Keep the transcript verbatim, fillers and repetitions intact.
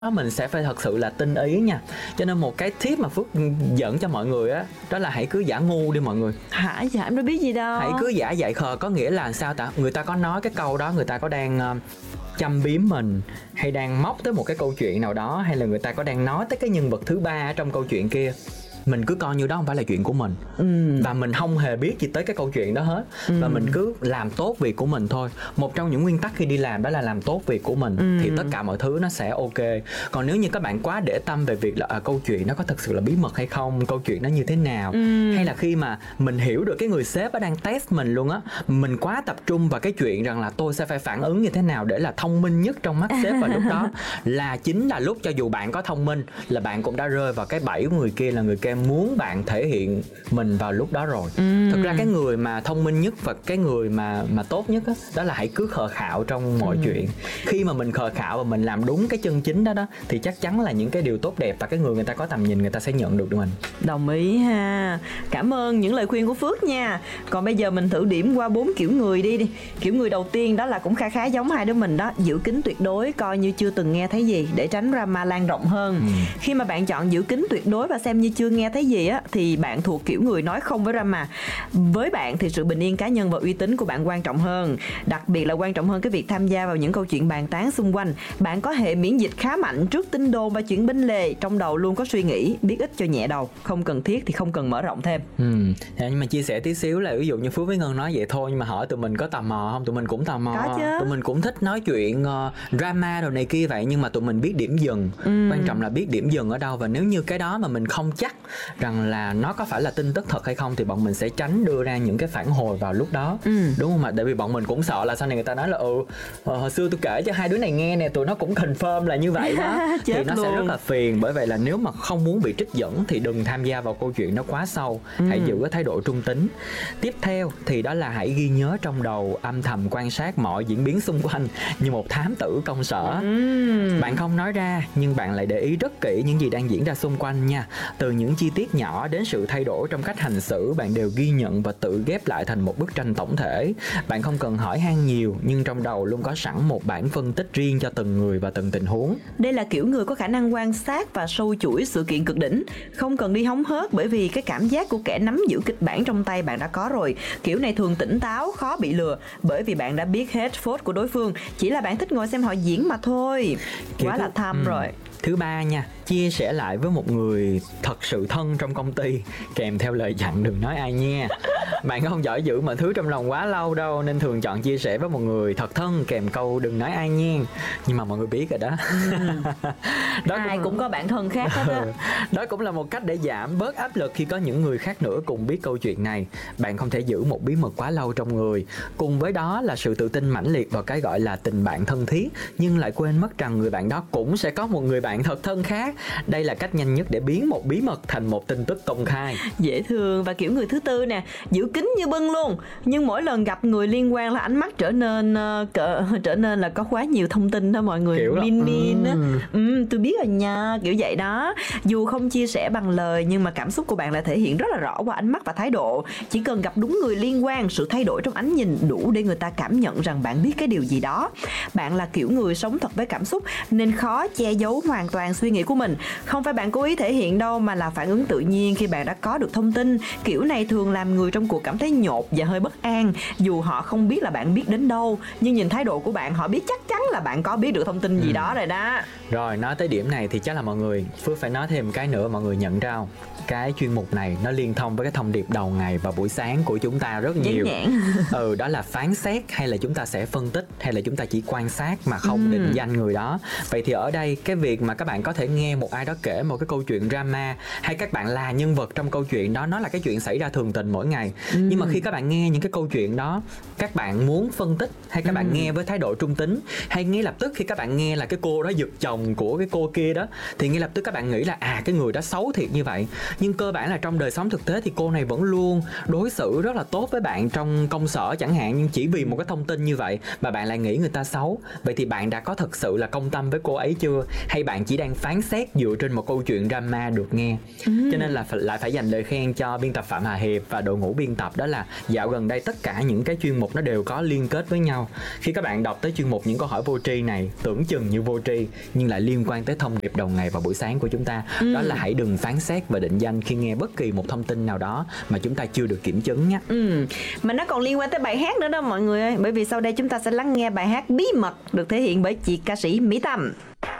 mình sẽ phải thật sự là tinh ý nha. Cho nên một cái tip mà Phước dẫn cho mọi người á, đó là hãy cứ giả ngu đi mọi người. Hả? Dạ em đâu biết gì đâu. Hãy cứ giả dạy khờ, có nghĩa là sao ta? Người ta có nói cái câu đó, người ta có đang uh, châm biếm mình, hay đang móc tới một cái câu chuyện nào đó, hay là người ta có đang nói tới cái nhân vật thứ ba ở trong câu chuyện kia. Mình cứ coi như đó không phải là chuyện của mình, ừ. và mình không hề biết gì tới cái câu chuyện đó hết, ừ. và mình cứ làm tốt việc của mình thôi. Một trong những nguyên tắc khi đi làm đó là làm tốt việc của mình, ừ. thì tất cả mọi thứ nó sẽ ok. Còn nếu như các bạn quá để tâm về việc là à, câu chuyện nó có thật sự là bí mật hay không, câu chuyện nó như thế nào, ừ. hay là khi mà mình hiểu được cái người sếp đang test mình luôn á, mình quá tập trung vào cái chuyện rằng là tôi sẽ phải phản ứng như thế nào để là thông minh nhất trong mắt sếp vào lúc đó, là chính là lúc cho dù bạn có thông minh là bạn cũng đã rơi vào cái bẫy của người kia, là người kia muốn bạn thể hiện mình vào lúc đó rồi. ừ. Thực ra cái người mà thông minh nhất và cái người mà mà tốt nhất đó, đó là hãy cứ khờ khạo trong mọi ừ. chuyện. Khi mà mình khờ khạo và mình làm đúng cái chân chính đó đó, thì chắc chắn là những cái điều tốt đẹp và cái người người ta có tầm nhìn, người ta sẽ nhận được mình. Đồng ý ha. Cảm ơn những lời khuyên của Phước nha. Còn bây giờ mình thử điểm qua bốn kiểu người đi đi. Kiểu người đầu tiên đó là cũng khá khá giống hai đứa mình đó, giữ kín tuyệt đối, coi như chưa từng nghe thấy gì để tránh drama lan rộng hơn. ừ. Khi mà bạn chọn giữ kín tuyệt đối và xem như chưa nghe thấy gì á, thì bạn thuộc kiểu người nói không với drama. Với bạn thì sự bình yên cá nhân và uy tín của bạn quan trọng hơn, đặc biệt là quan trọng hơn cái việc tham gia vào những câu chuyện bàn tán xung quanh. Bạn có hệ miễn dịch khá mạnh trước tin đồn và chuyện bên lề, trong đầu luôn có suy nghĩ biết ít cho nhẹ đầu, không cần thiết thì không cần mở rộng thêm. ừ. Nhưng mà chia sẻ tí xíu là ví dụ như Phước với Ngân nói vậy thôi, nhưng mà hỏi tụi mình có tò mò không? Tụi mình cũng tò mò. Có chứ. Tụi mình cũng thích nói chuyện uh, drama đồ này kia vậy, nhưng mà tụi mình biết điểm dừng. ừ. Quan trọng là biết điểm dừng ở đâu, và nếu như cái đó mà mình không chắc rằng là nó có phải là tin tức thật hay không thì bọn mình sẽ tránh đưa ra những cái phản hồi vào lúc đó. ừ. Đúng không ạ? Tại vì bọn mình cũng sợ là sau này người ta nói là ừ hồi xưa tôi kể cho hai đứa này nghe nè, tụi nó cũng confirm là như vậy đó. Thì nó luôn. Sẽ rất là phiền. Bởi vậy là nếu mà không muốn bị trích dẫn thì đừng tham gia vào câu chuyện nó quá sâu. ừ. Hãy giữ cái thái độ trung tính. Tiếp theo thì đó là hãy ghi nhớ trong đầu, âm thầm quan sát mọi diễn biến xung quanh như một thám tử công sở. ừ. Bạn không nói ra nhưng bạn lại để ý rất kỹ những gì đang diễn ra xung quanh nha. Từ những chi tiết nhỏ đến sự thay đổi trong cách hành xử, bạn đều ghi nhận và tự ghép lại thành một bức tranh tổng thể. Bạn không cần hỏi han nhiều, nhưng trong đầu luôn có sẵn một bản phân tích riêng cho từng người và từng tình huống. Đây là kiểu người có khả năng quan sát và sâu chuỗi sự kiện cực đỉnh, không cần đi hóng hớt, bởi vì cái cảm giác của kẻ nắm giữ kịch bản trong tay bạn đã có rồi. Kiểu này thường tỉnh táo, khó bị lừa, bởi vì bạn đã biết hết phốt của đối phương, chỉ là bạn thích ngồi xem họ diễn mà thôi. Kiểu quá thứ... là tham ừ. rồi. Thứ ba nha, chia sẻ lại với một người thật sự thân trong công ty, kèm theo lời dặn đừng nói ai nha. Bạn không giỏi giữ mọi thứ trong lòng quá lâu đâu, nên thường chọn chia sẻ với một người thật thân kèm câu đừng nói ai nha. Nhưng mà mọi người biết rồi đó. ừ. đó ai cũng... cũng có bạn thân khác hết đó. Đó cũng là một cách để giảm bớt áp lực khi có những người khác nữa cùng biết câu chuyện này. Bạn không thể giữ một bí mật quá lâu trong người. Cùng với đó là sự tự tin mãnh liệt vào cái gọi là tình bạn thân thiết, nhưng lại quên mất rằng người bạn đó cũng sẽ có một người bạn thật thân khác. Đây là cách nhanh nhất để biến một bí mật thành một tin tức công khai. Dễ thương. Và kiểu người thứ tư nè, giữ kín như bưng luôn, nhưng mỗi lần gặp người liên quan là ánh mắt trở nên uh, cỡ, trở nên là có quá nhiều thông tin đó mọi người. Kiểu min min á. ừ, tôi biết rồi nha, kiểu vậy đó. Dù không chia sẻ bằng lời, nhưng mà cảm xúc của bạn lại thể hiện rất là rõ qua ánh mắt và thái độ. Chỉ cần gặp đúng người liên quan, sự thay đổi trong ánh nhìn đủ để người ta cảm nhận rằng bạn biết cái điều gì đó. Bạn là kiểu người sống thật với cảm xúc, nên khó che giấu hoàn toàn suy nghĩ của mình. Không phải bạn cố ý thể hiện đâu, mà là phản ứng tự nhiên khi bạn đã có được thông tin. Kiểu này thường làm người trong cuộc cảm thấy nhột và hơi bất an, dù họ không biết là bạn biết đến đâu, nhưng nhìn thái độ của bạn họ biết chắc chắn là bạn có biết được thông tin gì ừ. đó rồi đó. Rồi nói tới điểm này thì chắc là mọi người Phước phải nói thêm cái nữa, mọi người nhận ra không? Cái chuyên mục này nó liên thông với cái thông điệp đầu ngày và buổi sáng của chúng ta rất nhiều. ừ đó là phán xét, hay là chúng ta sẽ phân tích, hay là chúng ta chỉ quan sát mà không ừ. định danh người đó. Vậy thì ở đây cái việc mà các bạn có thể nghe một ai đó kể một cái câu chuyện drama, hay các bạn là nhân vật trong câu chuyện đó, nó là cái chuyện xảy ra thường tình mỗi ngày. ừ. Nhưng mà khi các bạn nghe những cái câu chuyện đó, các bạn muốn phân tích, hay các ừ. bạn nghe với thái độ trung tính, hay ngay lập tức khi các bạn nghe là cái cô đó giật chồng của cái cô kia đó, thì ngay lập tức các bạn nghĩ là à cái người đó xấu thiệt như vậy. Nhưng cơ bản là trong đời sống thực tế thì cô này vẫn luôn đối xử rất là tốt với bạn trong công sở chẳng hạn, nhưng chỉ vì một cái thông tin như vậy mà bạn lại nghĩ người ta xấu. Vậy thì bạn đã có thực sự là công tâm với cô ấy chưa? Hay bạn chỉ đang phán xét xét dựa trên một câu chuyện drama được nghe. ừ. Cho nên là phải, lại phải dành lời khen cho biên tập Phạm Hà Hiệp và đội ngũ biên tập, đó là dạo gần đây tất cả những cái chuyên mục nó đều có liên kết với nhau. Khi các bạn đọc tới chuyên mục những câu hỏi vô tri này, tưởng chừng như vô tri nhưng lại liên quan tới thông điệp đầu ngày và buổi sáng của chúng ta. ừ. Đó là hãy đừng phán xét và định danh khi nghe bất kỳ một thông tin nào đó mà chúng ta chưa được kiểm chứng nhé. ừ. Mà nó còn liên quan tới bài hát nữa đó mọi người ơi, bởi vì sau đây chúng ta sẽ lắng nghe bài hát Bí Mật được thể hiện bởi chị ca sĩ Mỹ Tâm.